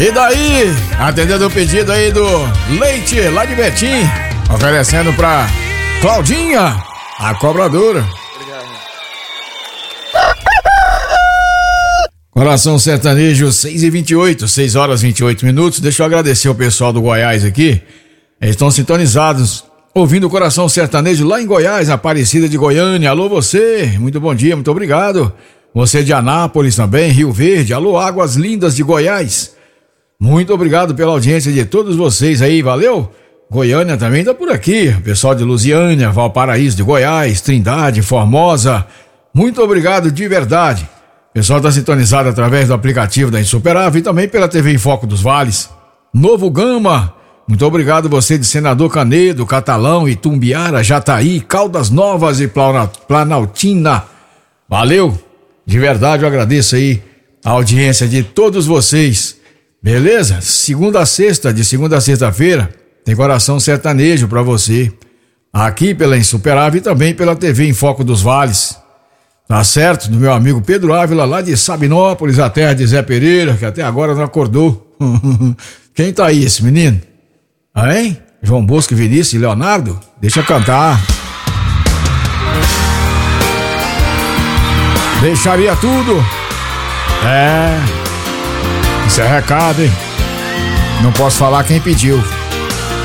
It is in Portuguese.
E daí, atendendo o pedido aí do Leite lá de Betim, oferecendo pra Claudinha, a cobradora. Coração Sertanejo 6h28, 6 horas 28 minutos. Deixa eu agradecer o pessoal do Goiás aqui. Eles estão sintonizados, ouvindo o Coração Sertanejo lá em Goiás, Aparecida de Goiânia. Alô você, muito bom dia, muito obrigado. Você de Anápolis também, Rio Verde. Alô Águas Lindas de Goiás. Muito obrigado pela audiência de todos vocês aí, valeu? Goiânia também tá por aqui, o pessoal de Lusiânia, Valparaíso de Goiás, Trindade, Formosa. Muito obrigado de verdade. O pessoal está sintonizado através do aplicativo da Insuperável e também pela TV em Foco dos Vales. Novo Gama, muito obrigado você de Senador Canedo, Catalão, Itumbiara, Jataí, Caldas Novas e Planaltina. Valeu, de verdade eu agradeço aí a audiência de todos vocês. Beleza? De segunda a sexta-feira, tem Coração Sertanejo pra você. Aqui pela Insuperável e também pela TV em Foco dos Vales. Tá certo? Do meu amigo Pedro Ávila, lá de Sabinópolis, a terra de Zé Pereira, que até agora não acordou. Quem tá aí, esse menino? Ah, hein? João Bosco, Vinícius e Leonardo? Deixa eu cantar. Deixaria tudo. Isso é recado, hein? Não posso falar quem pediu.